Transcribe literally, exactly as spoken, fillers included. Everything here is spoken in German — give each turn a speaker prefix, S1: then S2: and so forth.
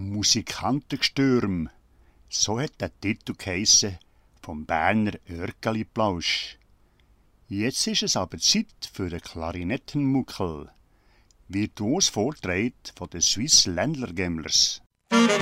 S1: Musikantengestürm, so hat der Titel geheissen vom Berner Örgeli-Plausch. Jetzt ist es aber Zeit für den Klarinettenmuckel, virtuos vorgetragen von den Swiss Ländler Gamblers.